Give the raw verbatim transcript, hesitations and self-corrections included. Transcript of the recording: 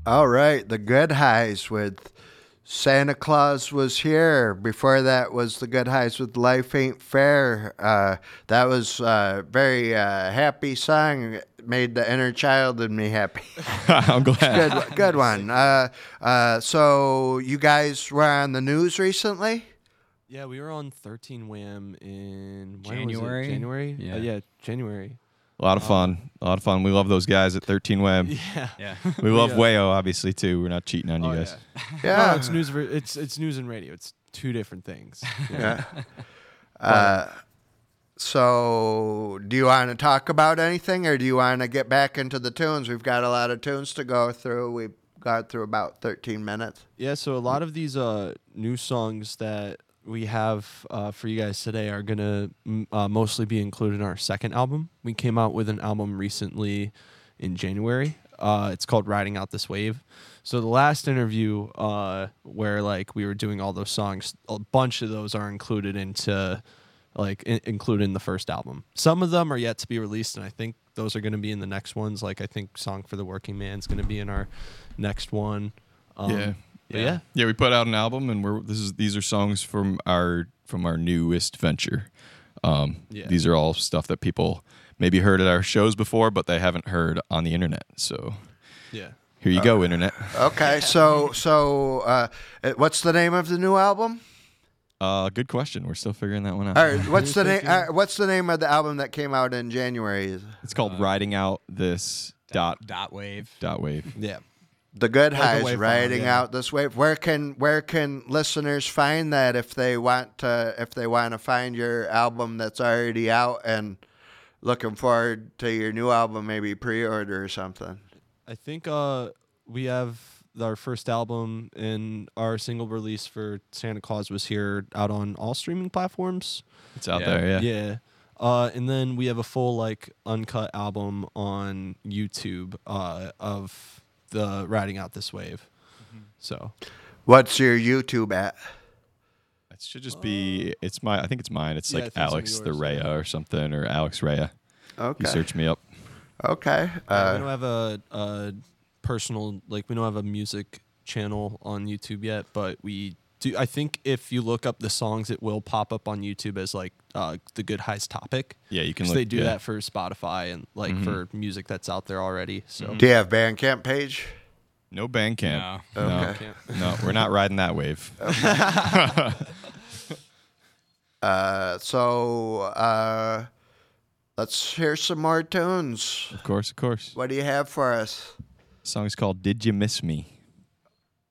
All right, the Good Highs with Santa Claus Was Here. Before that was the Good Highs with Life Ain't Fair. Uh, that was a very uh, happy song. It made the inner child in me happy. I'm glad. Good, good one. Uh, uh, so you guys were on the news recently? Yeah, we were on thirteen Wham in when January? Was it? January. Yeah. Uh, yeah, January. A lot of fun. A lot of fun. We love those guys at thirteen Web. Yeah. Yeah. We love Yeah. Wayo, obviously, too. We're not cheating on you Oh, guys. yeah. Yeah. No, it's news. ver- It's it's news and radio. It's two different things. Yeah. Uh, so, do you want to talk about anything, or do you want to get back into the tunes? We've got a lot of tunes to go through. We've got through about thirteen minutes. Yeah, so a lot of these uh, new songs that we have uh, for you guys today are going to m- uh, mostly be included in our second album. We came out with an album recently in January. Uh, it's called Riding Out This Wave. So the last interview uh, where like we were doing all those songs, a bunch of those are included into like in- included in the first album. Some of them are yet to be released, and I think those are going to be in the next ones. Like I think Song for the Working Man is going to be in our next one. Um, Yeah. But yeah. Yeah, we put out an album, and we're this is these are songs from our from our newest venture. Um, Yeah. These are all stuff that people maybe heard at our shows before, but they haven't heard on the internet. So Yeah. here you go, internet. Okay, so so uh, uh, what's the name of the new album? Uh, good question. We're still figuring that one out. All right, what's the name? Uh, what's the name of the album that came out in January? It's called Riding Out This dot dot wave. dot wave. Yeah. The Good Like a Highs, wave riding file, yeah. out this wave. Where can where can listeners find that if they want to if they want to find your album that's already out and looking forward to your new album, maybe pre-order or something? I think uh, we have our first album and our single release for Santa Claus Was Here out on all streaming platforms. It's out Yeah. there, yeah. Yeah. Uh, and then we have a full like uncut album on YouTube uh, of the Riding Out This Wave. So What's your YouTube at? It should just be. It's my. I think it's mine. It's Yeah, I like think it's Alex the yours, Rhea yeah. or something, or Alex Rhea. Okay. You search me up. Okay. Uh, we Uh, don't have a, a personal like we don't have a music channel on YouTube yet, but we do. I think if you look up the songs, it will pop up on YouTube as like uh, the Good Highs topic. Yeah, you can. So Look, they do yeah. that for Spotify and like Mhm. for music that's out there already. So do you have Bandcamp page? No Bandcamp. No. No. Okay. No, we're not riding that wave. Uh, so uh, let's hear some more tunes. Of course, of course. What do you have for us? The song is called "Did You Miss Me."